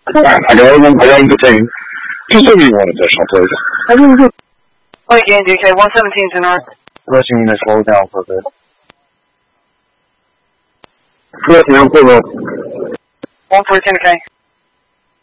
I got him detained. Just give me one additional, please. Wait, again, DK, 117 to north. Rushing to slow down for a bit. Rushing down for a bit. 114, okay.